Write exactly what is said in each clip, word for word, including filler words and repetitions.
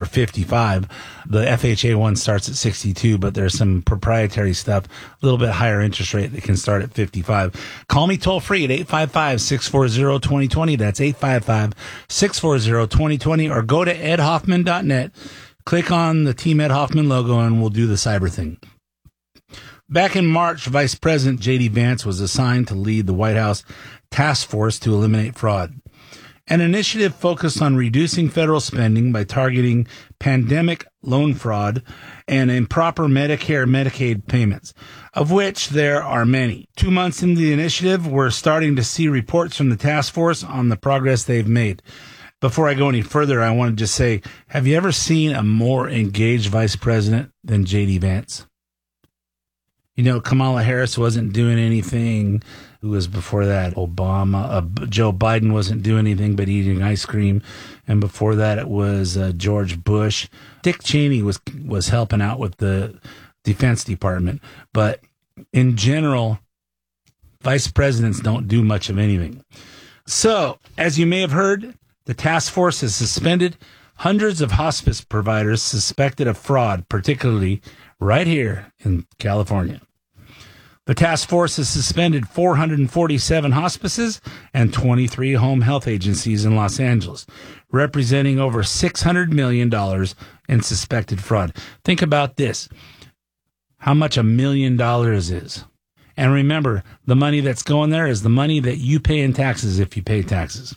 fifty-five. The F H A one starts at sixty-two, but there's some proprietary stuff, a little bit higher interest rate that can start at fifty-five. Call me toll free at eight five five, six four zero, two zero two zero. That's eight five five, six four zero, two zero two zero, or go to ed hoffman dot net. Click on the Team Ed Hoffman logo and we'll do the cyber thing. Back in March, Vice President J D. Vance was assigned to lead the White House task force to eliminate fraud, an initiative focused on reducing federal spending by targeting pandemic loan fraud and improper Medicare and Medicaid payments, of which there are many. Two months into the initiative, we're starting to see reports from the task force on the progress they've made. Before I go any further, I want to just say, have you ever seen a more engaged vice president than J D. Vance? You know, Kamala Harris wasn't doing anything. Who was before that? Obama. Uh, Joe Biden wasn't doing anything but eating ice cream. And before that, it was uh, George Bush. Dick Cheney was was helping out with the Defense Department. But in general, vice presidents don't do much of anything. So, as you may have heard, the task force has suspended hundreds of hospice providers suspected of fraud, particularly right here in California. The task force has suspended four hundred forty-seven hospices and twenty-three home health agencies in Los Angeles, representing over six hundred million dollars in suspected fraud. Think about this, how much a million dollars is. And remember, the money that's going there is the money that you pay in taxes if you pay taxes.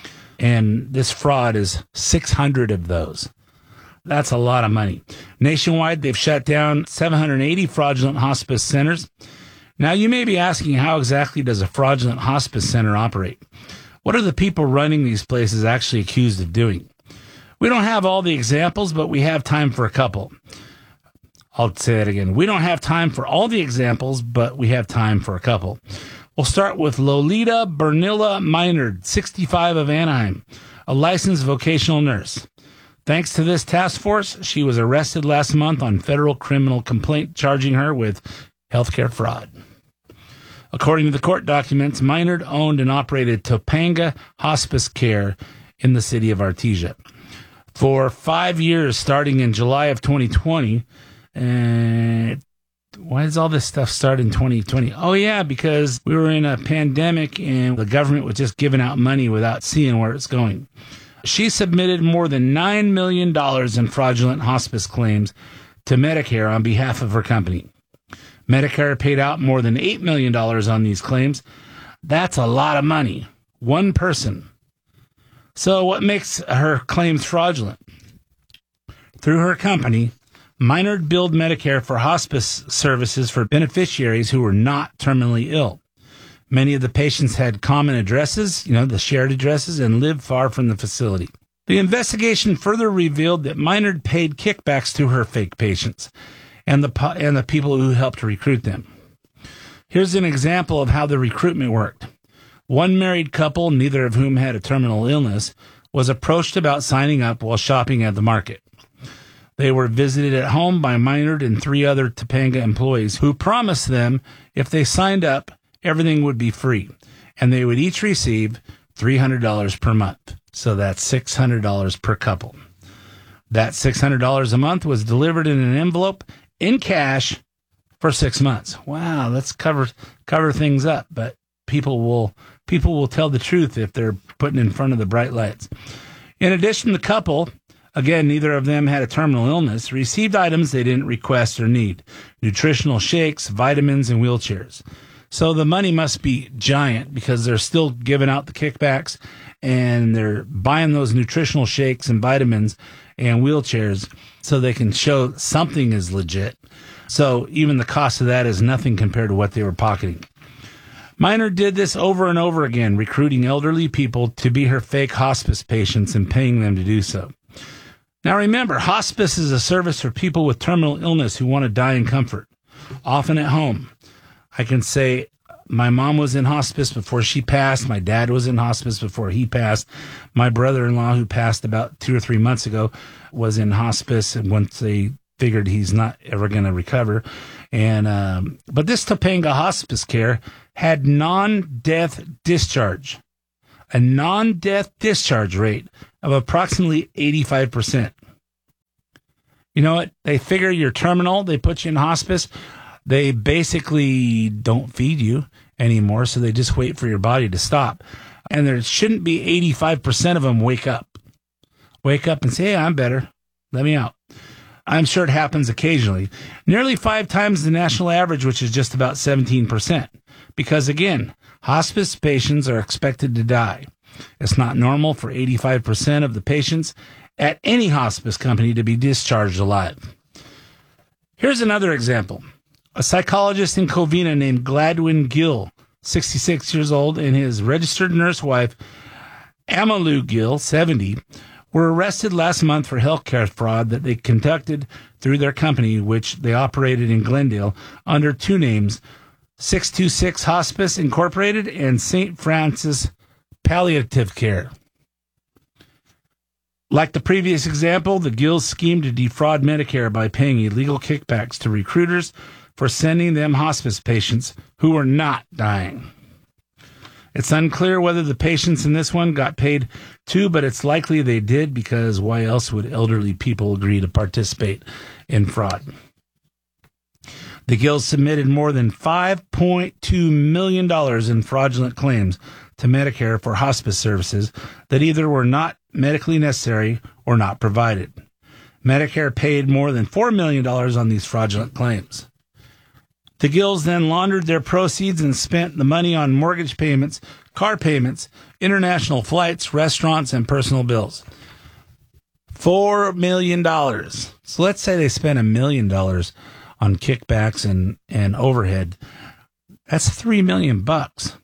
And this fraud is six hundred of those. That's a lot of money. Nationwide, they've shut down seven hundred eighty fraudulent hospice centers. Now, you may be asking, how exactly does a fraudulent hospice center operate? What are the people running these places actually accused of doing? We don't have all the examples, but we have time for a couple. I'll say that again. We don't have time for all the examples, but we have time for a couple. We'll start with Lolita Bernilla Minard, sixty-five, of Anaheim, a licensed vocational nurse. Thanks to this task force, she was arrested last month on federal criminal complaint charging her with healthcare fraud. According to the court documents, Minard owned and operated Topanga Hospice Care in the city of Artesia. For five years, starting in July of twenty twenty, and why does all this stuff start in twenty twenty? Oh, yeah, because we were in a pandemic and the government was just giving out money without seeing where it's going. She submitted more than nine million dollars in fraudulent hospice claims to Medicare on behalf of her company. Medicare paid out more than eight million dollars on these claims. That's a lot of money. One person. So what makes her claims fraudulent? Through her company, Minard billed Medicare for hospice services for beneficiaries who were not terminally ill. Many of the patients had common addresses, you know, the shared addresses, and lived far from the facility. The investigation further revealed that Minard paid kickbacks to her fake patients and the and the people who helped recruit them. Here's an example of how the recruitment worked. One married couple, neither of whom had a terminal illness, was approached about signing up while shopping at the market. They were visited at home by Minard and three other Topanga employees who promised them if they signed up, everything would be free, and they would each receive three hundred dollars per month. So that's six hundred dollars per couple. That six hundred dollars a month was delivered in an envelope in cash for six months. Wow, let's cover cover things up, but people will people will tell the truth if they're putting in front of the bright lights. In addition, the couple, again, neither of them had a terminal illness, received items they didn't request or need: nutritional shakes, vitamins, and wheelchairs. So the money must be giant because they're still giving out the kickbacks and they're buying those nutritional shakes and vitamins and wheelchairs so they can show something is legit. So even the cost of that is nothing compared to what they were pocketing. Minard did this over and over again, recruiting elderly people to be her fake hospice patients and paying them to do so. Now remember, hospice is a service for people with terminal illness who want to die in comfort, often at home. I can say my mom was in hospice before she passed. My dad was in hospice before he passed. My brother-in-law, who passed about two or three months ago, was in hospice, and once they figured he's not ever going to recover. And um, but this Topanga Hospice Care had non-death discharge, a non-death discharge rate of approximately eighty-five percent. You know what? They figure you're terminal. They put you in hospice. They basically don't feed you anymore, so they just wait for your body to stop. And there shouldn't be eighty-five percent of them wake up. Wake up and say, hey, I'm better. Let me out. I'm sure it happens occasionally. Nearly five times the national average, which is just about seventeen percent. Because, again, hospice patients are expected to die. It's not normal for eighty-five percent of the patients at any hospice company to be discharged alive. Here's another example. A psychologist in Covina named Gladwin Gill, sixty-six years old, and his registered nurse wife, Amalu Gill, seventy, were arrested last month for healthcare fraud that they conducted through their company, which they operated in Glendale under two names, six two six Hospice Incorporated and Saint Francis Palliative Care. Like the previous example, the Gills schemed to defraud Medicare by paying illegal kickbacks to recruiters for sending them hospice patients who were not dying. It's unclear whether the patients in this one got paid too, but it's likely they did, because why else would elderly people agree to participate in fraud? The Gills submitted more than five point two million dollars in fraudulent claims to Medicare for hospice services that either were not medically necessary or not provided. Medicare paid more than four million dollars on these fraudulent claims. The Gills then laundered their proceeds and spent the money on mortgage payments, car payments, international flights, restaurants, and personal bills. Four million dollars. So let's say they spent a million dollars on kickbacks and, and overhead. That's three million bucks.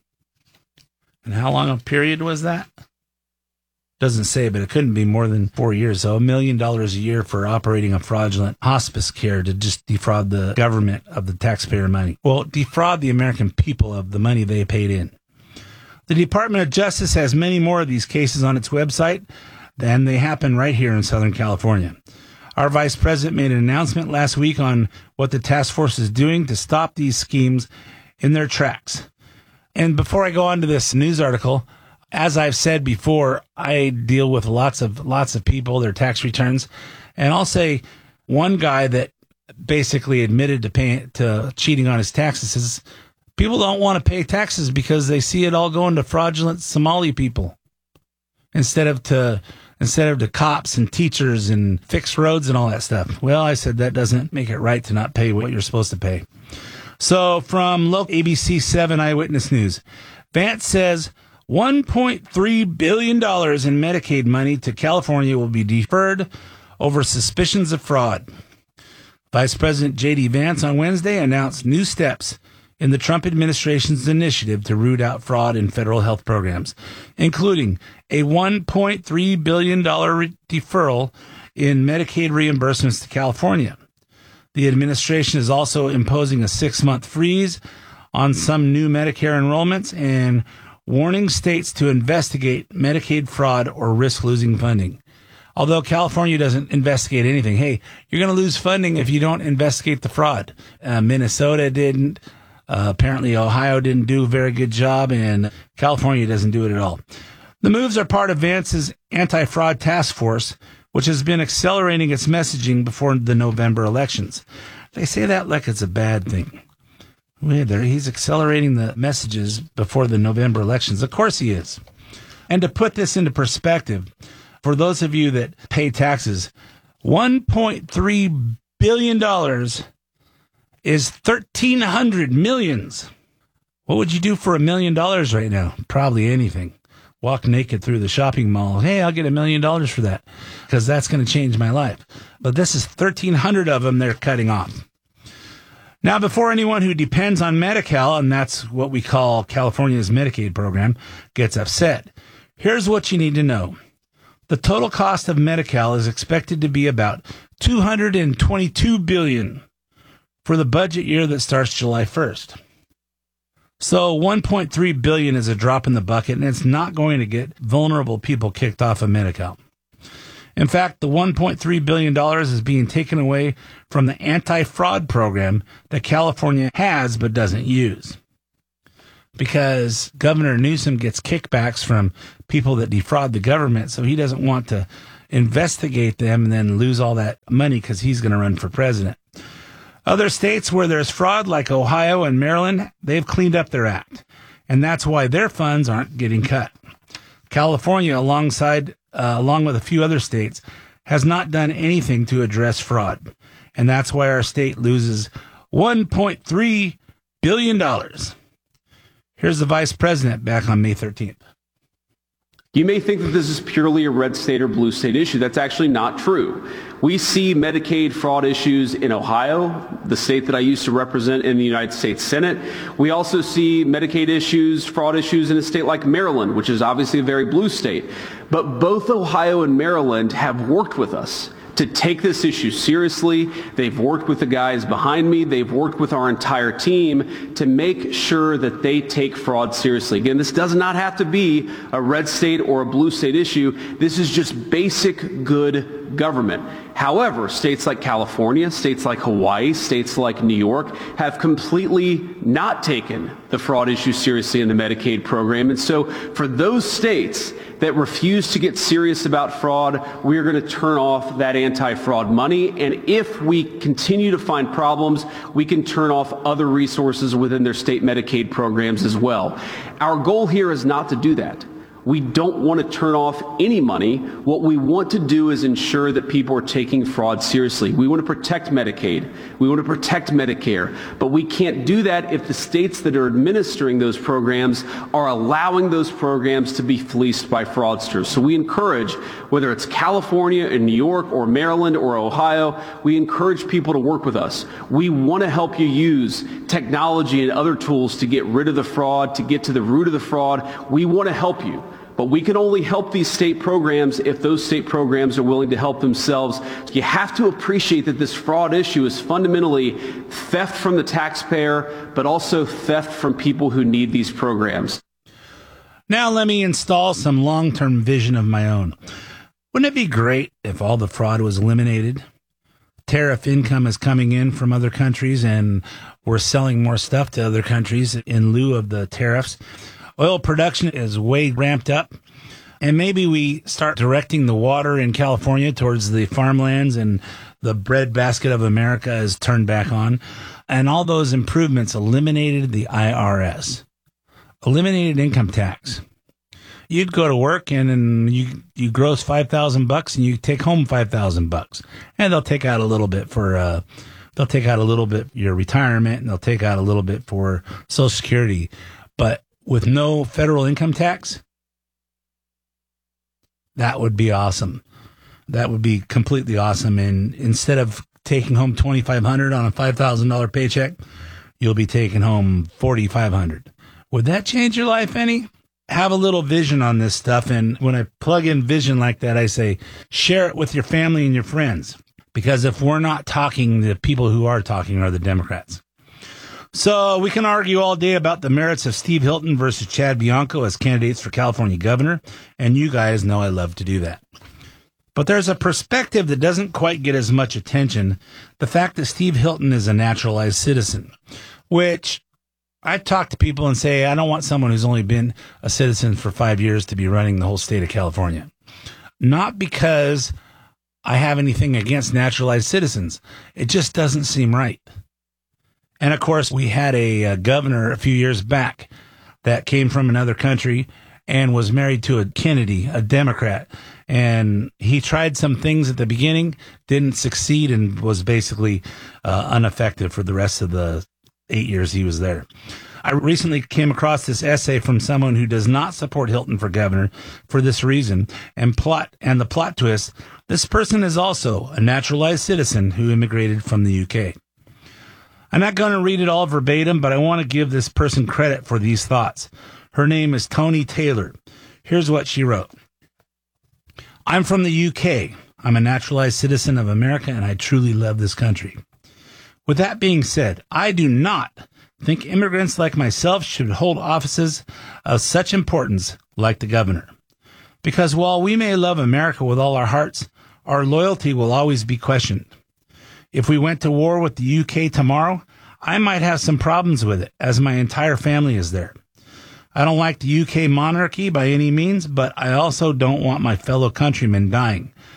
And how long a period was that? Doesn't say, but it couldn't be more than four years. So a million dollars a year for operating a fraudulent hospice care to just defraud the government of the taxpayer money. Well, defraud the American people of the money they paid in. The Department of Justice has many more of these cases on its website, and they happen right here in Southern California. Our vice president made an announcement last week on what the task force is doing to stop these schemes in their tracks. And before I go on to this news article, as I've said before, I deal with lots of lots of people, their tax returns, and I'll say one guy that basically admitted to paying to cheating on his taxes is people don't want to pay taxes because they see it all going to fraudulent Somali people instead of to instead of to cops and teachers and fix roads and all that stuff. Well, I said that doesn't make it right to not pay what you're supposed to pay. So from local A B C seven Eyewitness News, Vance says one point three billion dollars in Medicaid money to California will be deferred over suspicions of fraud. Vice President J D Vance on Wednesday announced new steps in the Trump administration's initiative to root out fraud in federal health programs, including a one point three billion dollars re- deferral in Medicaid reimbursements to California. The administration is also imposing a six-month freeze on some new Medicare enrollments and warning states to investigate Medicaid fraud or risk losing funding. Although California doesn't investigate anything, hey, you're going to lose funding if you don't investigate the fraud. Uh, Minnesota didn't. Uh, apparently, Ohio didn't do a very good job, and California doesn't do it at all. The moves are part of Vance's anti-fraud task force, which has been accelerating its messaging before the November elections. They say that like it's a bad thing. He's accelerating the messages before the November elections. Of course he is. And to put this into perspective, for those of you that pay taxes, one point three billion dollars is thirteen hundred millions. What would you do for a million dollars right now? Probably anything. Walk naked through the shopping mall. Hey, I'll get a million dollars for that because that's going to change my life. But this is thirteen hundred of them they're cutting off. Now, before anyone who depends on Medi-Cal, and that's what we call California's Medicaid program, gets upset, here's what you need to know. The total cost of Medi-Cal is expected to be about two hundred twenty-two billion dollars for the budget year that starts July first. So one point three billion dollars is a drop in the bucket, and it's not going to get vulnerable people kicked off of Medi-Cal. In fact, the one point three billion dollars is being taken away from the anti-fraud program that California has but doesn't use. Because Governor Newsom gets kickbacks from people that defraud the government, so he doesn't want to investigate them and then lose all that money because he's going to run for president. Other states where there's fraud, like Ohio and Maryland, they've cleaned up their act, and that's why their funds aren't getting cut. California, alongside, uh, along with a few other states, has not done anything to address fraud, and that's why our state loses one point three billion dollars. Here's the vice president back on May thirteenth. You may think that this is purely a red state or blue state issue. That's actually not true. We see Medicaid fraud issues in Ohio, the state that I used to represent in the United States Senate. We also see Medicaid issues, fraud issues in a state like Maryland, which is obviously a very blue state. But both Ohio and Maryland have worked with us to take this issue seriously. They've worked with the guys behind me. They've worked with our entire team to make sure that they take fraud seriously. Again, this does not have to be a red state or a blue state issue. This is just basic good government. However, states like California, states like Hawaii, states like New York have completely not taken the fraud issue seriously in the Medicaid program. And so for those states that refuse to get serious about fraud, we are going to turn off that anti-fraud money. And if we continue to find problems, we can turn off other resources within their state Medicaid programs as well. Our goal here is not to do that. We don't want to turn off any money. What we want to do is ensure that people are taking fraud seriously. We want to protect Medicaid. We want to protect Medicare. But we can't do that if the states that are administering those programs are allowing those programs to be fleeced by fraudsters. So we encourage, whether it's California and New York or Maryland or Ohio, we encourage people to work with us. We want to help you use technology and other tools to get rid of the fraud, to get to the root of the fraud. We want to help you. But we can only help these state programs if those state programs are willing to help themselves. You have to appreciate that this fraud issue is fundamentally theft from the taxpayer, but also theft from people who need these programs. Now let me install some long-term vision of my own. Wouldn't it be great if all the fraud was eliminated? Tariff income is coming in from other countries, and we're selling more stuff to other countries in lieu of the tariffs. Oil production is way ramped up, and maybe we start directing the water in California towards the farmlands, and the breadbasket of America is turned back on. And all those improvements eliminated the I R S, eliminated income tax. You'd go to work and, and you you gross five thousand bucks, and you take home five thousand bucks, and they'll take out a little bit for uh, they'll take out a little bit for your retirement, and they'll take out a little bit for Social Security, but with no federal income tax, that would be awesome. That would be completely awesome. And instead of taking home twenty-five hundred dollars on a five thousand dollars paycheck, you'll be taking home forty-five hundred dollars. Would that change your life any? Have a little vision on this stuff. And when I plug in vision like that, I say, share it with your family and your friends. Because if we're not talking, the people who are talking are the Democrats. So we can argue all day about the merits of Steve Hilton versus Chad Bianco as candidates for California governor, and you guys know I love to do that. But there's a perspective that doesn't quite get as much attention, the fact that Steve Hilton is a naturalized citizen, which I talk to people and say, I don't want someone who's only been a citizen for five years to be running the whole state of California. Not because I have anything against naturalized citizens. It just doesn't seem right. And, of course, we had a, a governor a few years back that came from another country and was married to a Kennedy, a Democrat. And he tried some things at the beginning, didn't succeed, and was basically uh, ineffective for the rest of the eight years he was there. I recently came across this essay from someone who does not support Hilton for governor for this reason. And plot and the plot twist, this person is also a naturalized citizen who immigrated from the U K. I'm not going to read it all verbatim, but I want to give this person credit for these thoughts. Her name is Toni Taylor. Here's what she wrote. I'm from the U K. I'm a naturalized citizen of America, and I truly love this country. With that being said, I do not think immigrants like myself should hold offices of such importance like the governor. Because while we may love America with all our hearts, our loyalty will always be questioned. If we went to war with the U K tomorrow, I might have some problems with it, as my entire family is there. I don't like the U K monarchy by any means, but I also don't want my fellow countrymen dying.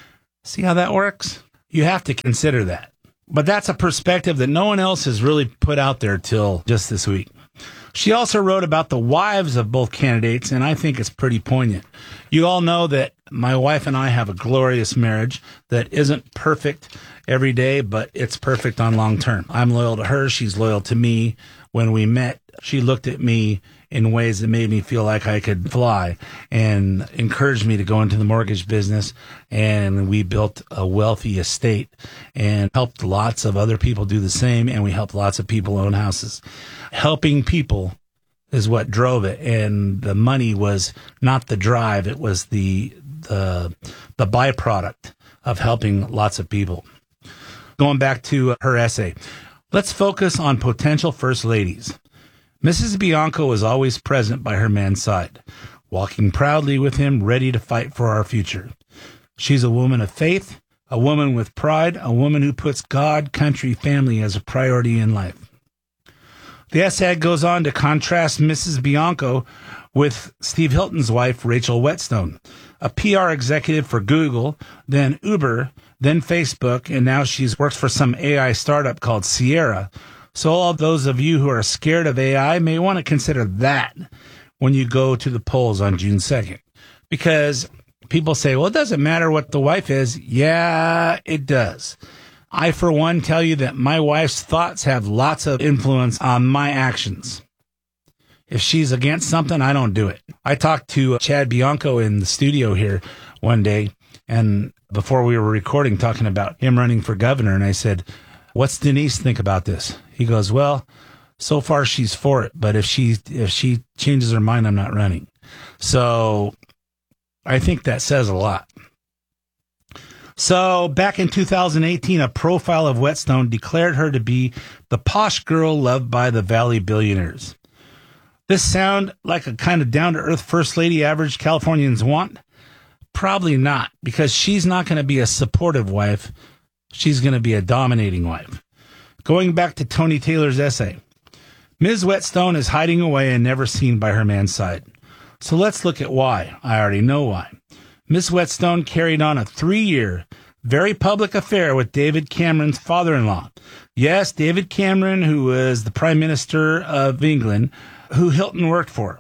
See how that works? You have to consider that. But that's a perspective that no one else has really put out there till just this week. She also wrote about the wives of both candidates, and I think it's pretty poignant. You all know that my wife and I have a glorious marriage that isn't perfect every day, but it's perfect on long term. I'm loyal to her. She's loyal to me. When we met, she looked at me in ways that made me feel like I could fly and encouraged me to go into the mortgage business. And we built a wealthy estate and helped lots of other people do the same. And we helped lots of people own houses. Helping people is what drove it. And the money was not the drive. It was the, the, the byproduct of helping lots of people. Going back to her essay, let's focus on potential first ladies. Missus Bianco was always present by her man's side, walking proudly with him, ready to fight for our future. She's a woman of faith, a woman with pride, a woman who puts God, country, family as a priority in life. The essay goes on to contrast Missus Bianco with Steve Hilton's wife, Rachel Whetstone, a P R executive for Google, then Uber, then Facebook, and now she works for some A I startup called Sierra. So all those of you who are scared of A I may want to consider that when you go to the polls on June second. Because people say, well, it doesn't matter what the wife is. Yeah, it does. I, for one, tell you that my wife's thoughts have lots of influence on my actions. If she's against something, I don't do it. I talked to Chad Bianco in the studio here one day, and before we were recording, talking about him running for governor, and I said, what's Denise think about this? He goes, well, so far she's for it, but if she if she changes her mind, I'm not running. So I think that says a lot. So back in two thousand eighteen, a profile of Whetstone declared her to be the posh girl loved by the Valley billionaires. This sound like a kind of down-to-earth first lady average Californians want? Probably not, because she's not going to be a supportive wife. She's going to be a dominating wife. Going back to Tony Taylor's essay, Miz Whetstone is hiding away and never seen by her man's side. So let's look at why. I already know why. Miz Whetstone carried on a three-year, very public affair with David Cameron's father-in-law. Yes, David Cameron, who was the Prime Minister of England, who Hilton worked for.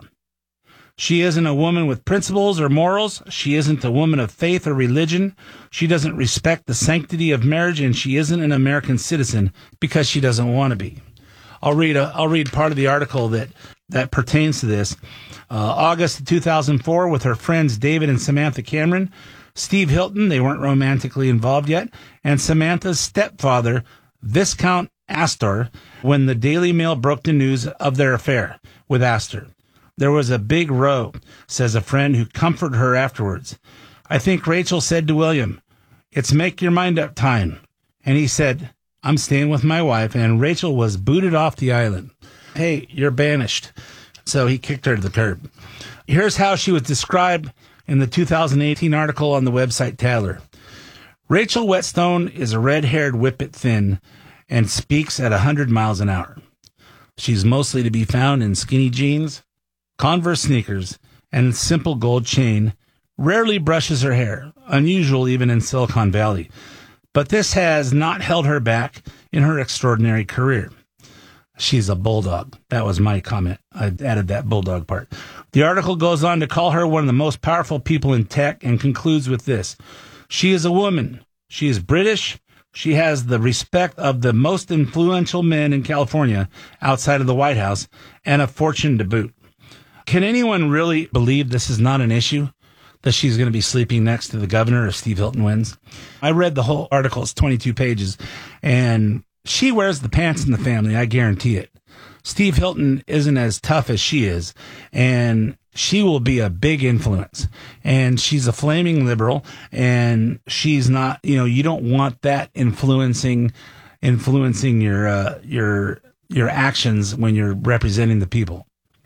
She isn't a woman with principles or morals. She isn't a woman of faith or religion. She doesn't respect the sanctity of marriage, and she isn't an American citizen because she doesn't want to be. I'll read a, I'll read part of the article that, that pertains to this. Uh, August of two thousand four, with her friends David and Samantha Cameron, Steve Hilton, they weren't romantically involved yet, and Samantha's stepfather, Viscount Astor, when the Daily Mail broke the news of their affair with Astor. There was a big row, says a friend who comforted her afterwards. I think Rachel said to William, it's make your mind up time. And he said, I'm staying with my wife, and Rachel was booted off the island. Hey, you're banished. So he kicked her to the curb. Here's how she was described in the two thousand eighteen article on the website Tatler. Rachel Whetstone is a red-haired whippet thin and speaks at one hundred miles an hour. She's mostly to be found in skinny jeans, Converse sneakers, and simple gold chain, rarely brushes her hair, unusual even in Silicon Valley. But this has not held her back in her extraordinary career. She's a bulldog. That was my comment. I added that bulldog part. The article goes on to call her one of the most powerful people in tech and concludes with this. She is a woman. She is British. She has the respect of the most influential men in California outside of the White House and a fortune to boot. Can anyone really believe this is not an issue, that she's going to be sleeping next to the governor if Steve Hilton wins? I read the whole article. It's twenty-two pages, and she wears the pants in the family. I guarantee it. Steve Hilton isn't as tough as she is, and she will be a big influence. And she's a flaming liberal, and she's not, you know, you don't want that influencing, influencing your, uh, your, your actions when you're representing the people.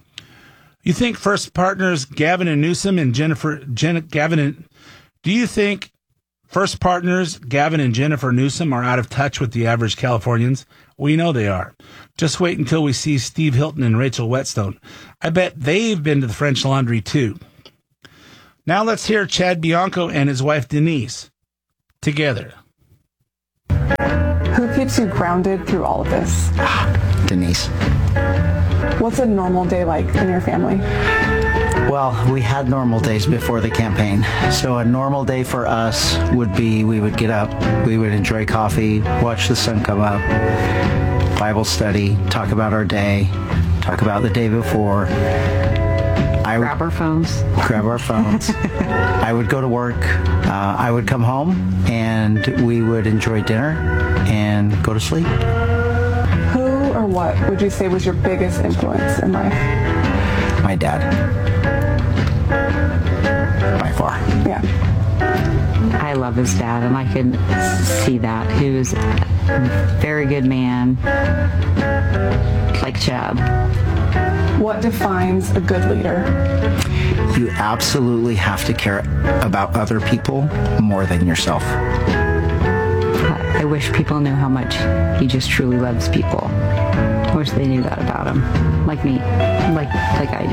You think first partners Gavin and Newsom and Jennifer, Jen, Gavin and, do you think first partners Gavin and Jennifer Newsom are out of touch with the average Californians? We know they are. Just wait until we see Steve Hilton and Rachel Whetstone. I bet they've been to the French Laundry too. Now let's hear Chad Bianco and his wife Denise together. Who keeps you grounded through all of this? Denise. What's a normal day like in your family? Well, we had normal days before the campaign. So a normal day for us would be we would get up, we would enjoy coffee, watch the sun come up, Bible study, talk about our day, talk about the day before. I would grab our phones. Grab our phones. I would go to work. Uh, I would come home, and we would enjoy dinner and go to sleep. Who or what would you say was your biggest influence in life? My dad. By far. Yeah. I love his dad, and I can see that. He was a very good man, like Chad. What defines a good leader? You absolutely have to care about other people more than yourself. I wish people knew how much he just truly loves people. I wish they knew that about him, like me, like like I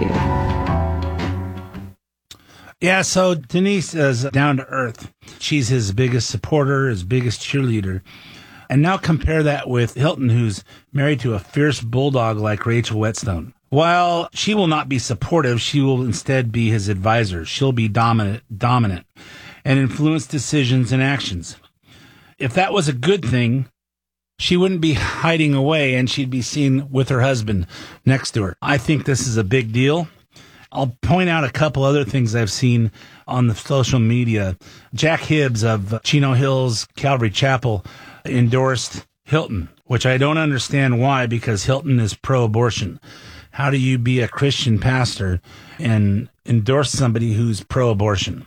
do. Yeah, so Denise is down to earth. She's his biggest supporter, his biggest cheerleader. And now compare that with Hilton, who's married to a fierce bulldog like Rachel Whetstone. While she will not be supportive, she will instead be his advisor. She'll be dominant, dominant, and influence decisions and actions. If that was a good thing, she wouldn't be hiding away and she'd be seen with her husband next to her. I think this is a big deal. I'll point out a couple other things I've seen on the social media. Jack Hibbs of Chino Hills Calvary Chapel endorsed Hilton, which I don't understand why, because Hilton is pro-abortion. How do you be a Christian pastor and endorse somebody who's pro-abortion?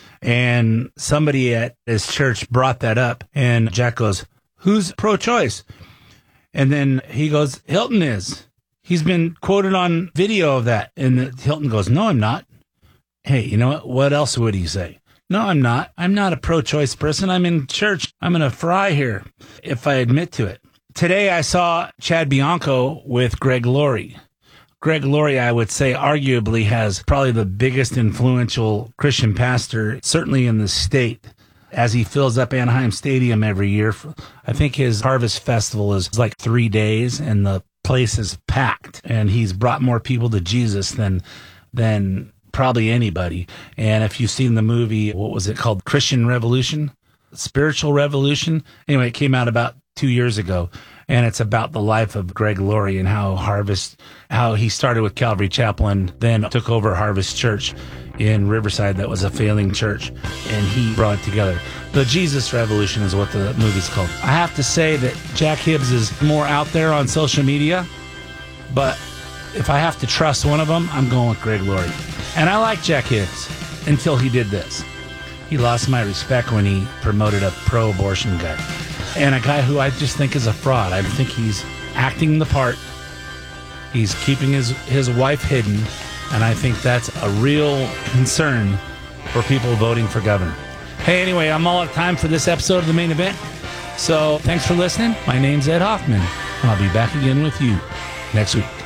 And somebody at his church brought that up, and Jack goes, who's pro-choice? And then he goes, Hilton is. He's been quoted on video of that. And the, Hilton goes, no, I'm not. Hey, you know what? What else would he say? No, I'm not. I'm not a pro-choice person. I'm in church. I'm going to fry here if I admit to it. Today I saw Chad Bianco with Greg Laurie. Greg Laurie, I would say, arguably has probably the biggest influential Christian pastor, certainly in the state, as he fills up Anaheim Stadium every year. I think his Harvest Festival is like three days, and the place is packed. And he's brought more people to Jesus than than probably anybody. And if you've seen the movie, what was it called? Christian Revolution? Spiritual Revolution? Anyway, it came out about two years ago. And it's about the life of Greg Laurie and how Harvest, how he started with Calvary Chapel and then took over Harvest Church in Riverside that was a failing church, and he brought it together. The Jesus Revolution is what the movie's called. I have to say that Jack Hibbs is more out there on social media, but if I have to trust one of them, I'm going with Greg Laurie. And I like Jack Hibbs until he did this. He lost my respect when he promoted a pro-abortion guy. And a guy who I just think is a fraud. I think he's acting the part. He's keeping his, his wife hidden. And I think that's a real concern for people voting for governor. Hey, anyway, I'm all out of time for this episode of The Main Event. So thanks for listening. My name's Ed Hoffman. And I'll be back again with you next week.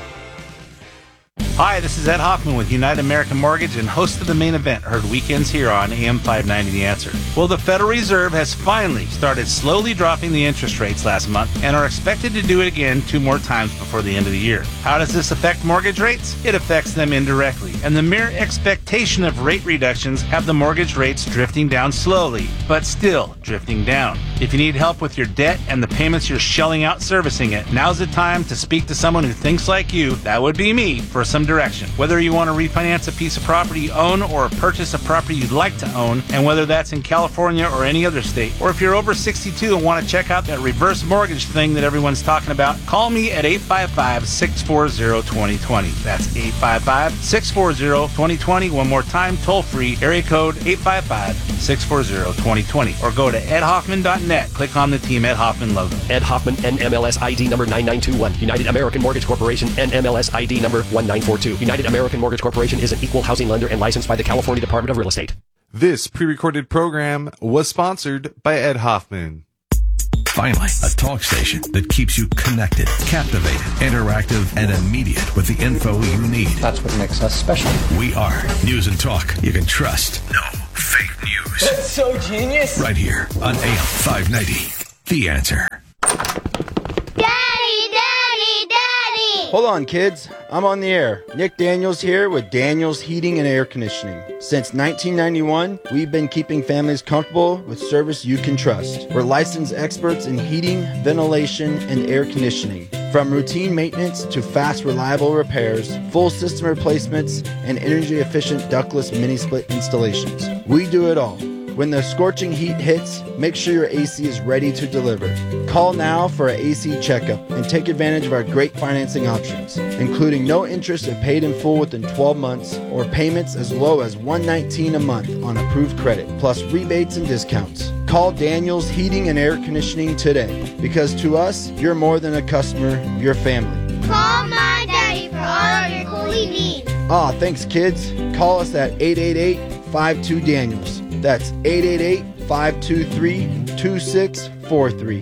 Hi, this is Ed Hoffman with United American Mortgage and host of The Main Event, heard weekends here on A M five ninety The Answer. Well, the Federal Reserve has finally started slowly dropping the interest rates last month and are expected to do it again two more times before the end of the year. How does this affect mortgage rates? It affects them indirectly, and the mere expectation of rate reductions have the mortgage rates drifting down slowly, but still drifting down. If you need help with your debt and the payments you're shelling out servicing it, now's the time to speak to someone who thinks like you, that would be me, for some direction. Whether you want to refinance a piece of property you own or purchase a property you'd like to own, and whether that's in California or any other state, or if you're over sixty-two and want to check out that reverse mortgage thing that everyone's talking about, call me at eight five five, six four zero, two zero two zero. That's eight five five, six four zero, two zero two zero. One more time, toll free, area code eight five five, six four zero, two zero two zero. Or go to ed hoffman dot net. Click on the Team Ed Hoffman logo. Ed Hoffman, N M L S I D number nine nine two one. United American Mortgage Corporation, N M L S I D number one nine four two. United American Mortgage Corporation is an equal housing lender and licensed by the California Department of Real Estate. This pre-recorded program was sponsored by Ed Hoffman. Finally, a talk station that keeps you connected, captivated, interactive, and immediate with the info you need. That's what makes us special. We are News and Talk you can trust. No fake news. news. That's so genius. Right here on A M five ninety. The Answer. Daddy, Daddy, Daddy! Hold on, kids. I'm on the air. Nick Daniels here with Daniels Heating and Air Conditioning. Since nineteen ninety-one, we've been keeping families comfortable with service you can trust. We're licensed experts in heating, ventilation, and air conditioning. From routine maintenance to fast, reliable repairs, full system replacements, and energy-efficient ductless mini-split installations. We do it all. When the scorching heat hits, make sure your A C is ready to deliver. Call now for an A C checkup and take advantage of our great financing options, including no interest if paid in full within twelve months or payments as low as one hundred nineteen dollars a month on approved credit, plus rebates and discounts. Call Daniels Heating and Air Conditioning today, because to us, you're more than a customer, you're family. Call my daddy for all of your cooling needs. Ah, thanks, kids. Call us at eight eight eight, five two, Daniels. That's eight eight eight, five two three, two six four three.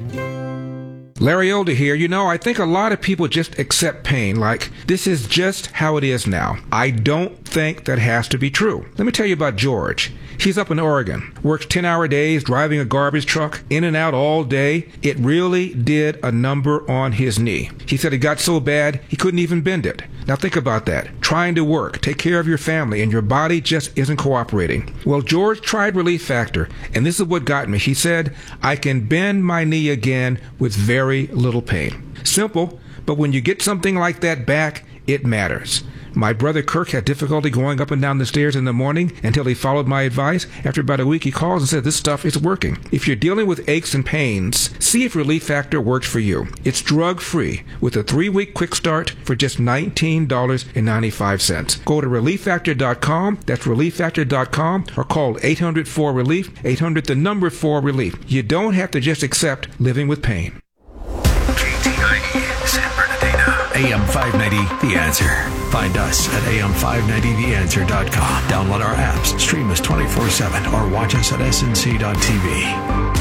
Larry Elder here. You know, I think a lot of people just accept pain like this is just how it is now. I don't think that has to be true. Let me tell you about George. He's up in Oregon, works ten-hour days, driving a garbage truck, in and out all day. It really did a number on his knee. He said it got so bad he couldn't even bend it. Now think about that. Trying to work, take care of your family, and your body just isn't cooperating. Well, George tried Relief Factor, and this is what got me. He said, I can bend my knee again with very little pain. Simple, but when you get something like that back, it matters. My brother Kirk had difficulty going up and down the stairs in the morning until he followed my advice. After about a week, he calls and said, this stuff is working. If you're dealing with aches and pains, see if Relief Factor works for you. It's drug-free with a three-week quick start for just nineteen ninety-five. Go to relief factor dot com, that's relief factor dot com, or call eight hundred four relief, eight hundred the number four relief. You don't have to just accept living with pain. K T I E, San Bernardino. A M five ninety, The Answer. Find us at A M five ninety the answer dot com. Download our apps, stream us twenty-four seven, or watch us at S N C dot T V.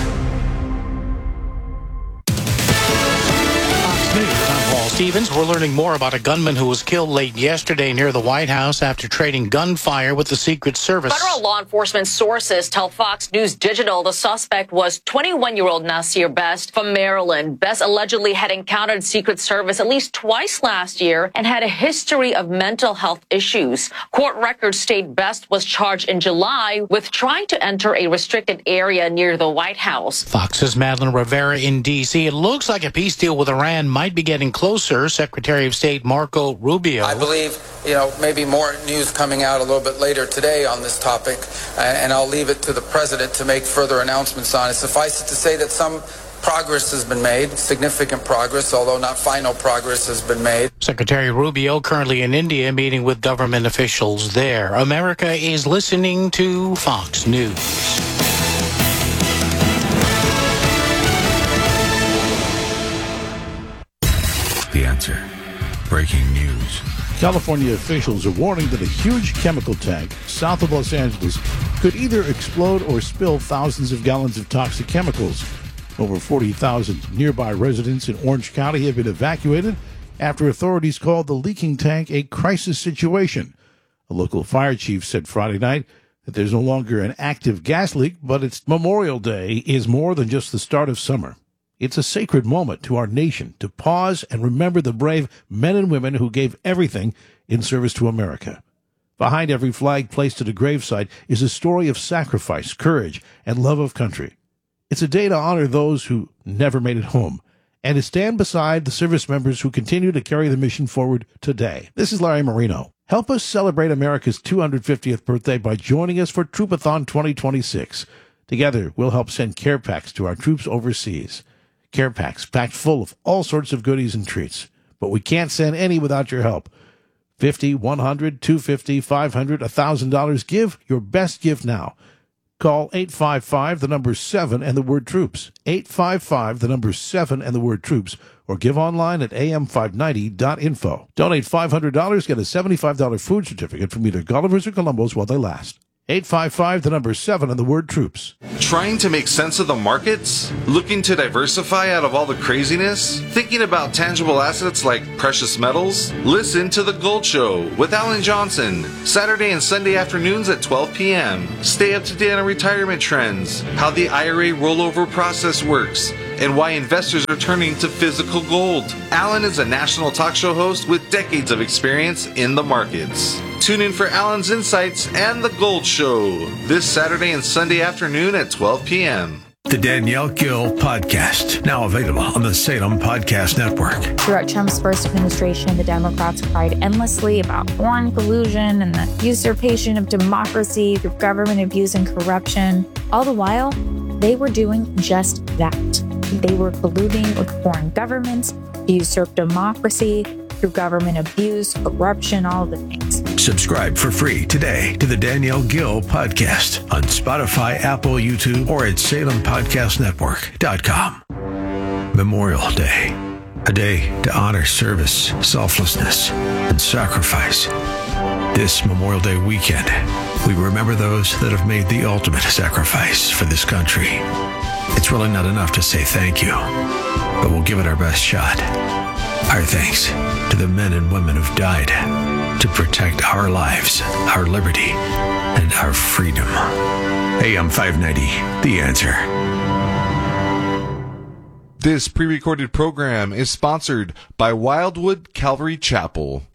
Stevens, we're learning more about a gunman who was killed late yesterday near the White House after trading gunfire with the Secret Service. Federal law enforcement sources tell Fox News Digital the suspect was twenty-one-year-old Nasir Best from Maryland. Best allegedly had encountered Secret Service at least twice last year and had a history of mental health issues. Court records state Best was charged in July with trying to enter a restricted area near the White House. Fox's Madeline Rivera in D C. It looks like a peace deal with Iran might be getting closer. Secretary of State Marco Rubio. I believe, you know, maybe more news coming out a little bit later today on this topic, and I'll leave it to the president to make further announcements on it. Suffice it to say that some progress has been made, significant progress, although not final progress has been made. Secretary Rubio currently in India meeting with government officials there. America is listening to Fox News. The Answer. Breaking news. California officials are warning that a huge chemical tank south of Los Angeles could either explode or spill thousands of gallons of toxic chemicals. Over forty thousand nearby residents in Orange County have been evacuated after authorities called the leaking tank a crisis situation. A local fire chief said Friday night that there's no longer an active gas leak, but it's Memorial Day is more than just the start of summer. It's a sacred moment to our nation to pause and remember the brave men and women who gave everything in service to America. Behind every flag placed at a gravesite is a story of sacrifice, courage, and love of country. It's a day to honor those who never made it home and to stand beside the service members who continue to carry the mission forward today. This is Larry Marino. Help us celebrate America's two hundred fiftieth birthday by joining us for Troopathon twenty twenty-six. Together, we'll help send care packs to our troops overseas. Care packs packed full of all sorts of goodies and treats. But we can't send any without your help. fifty, one hundred, two hundred fifty, five hundred, one thousand dollars. Give your best gift now. Call eight five five, the number seven, and the word troops. eight five five, the number seven, and the word troops. Or give online at A M five ninety dot info. Donate five hundred dollars, get a seventy-five dollars food certificate from either Gulliver's or Columbo's while they last. eight five five, the number seven, and the word troops. Trying to make sense of the markets? Looking to diversify out of all the craziness? Thinking about tangible assets like precious metals? Listen to The Gold Show with Alan Johnson, Saturday and Sunday afternoons at twelve p.m. Stay up to date on retirement trends, how the I R A rollover process works, and why investors are turning to physical gold. Alan is a national talk show host with decades of experience in the markets. Tune in for Alan's insights and The Gold Show this Saturday and Sunday afternoon at twelve p.m. The Danielle Gill Podcast, now available on the Salem Podcast Network. Throughout Trump's first administration, the Democrats cried endlessly about foreign collusion and the usurpation of democracy through government abuse and corruption. All the while, they were doing just that. They were colluding with foreign governments to usurp democracy through government abuse, corruption, all the things. Subscribe for free today to the Danielle Gill Podcast on Spotify, Apple, YouTube, or at salem podcast network dot com. Memorial Day, a day to honor service, selflessness, and sacrifice. This Memorial Day weekend, we remember those that have made the ultimate sacrifice for this country. It's really not enough to say thank you, but we'll give it our best shot. Our thanks to the men and women who've died to protect our lives, our liberty, and our freedom. A M five ninety, The Answer. This pre-recorded program is sponsored by Wildwood Calvary Chapel.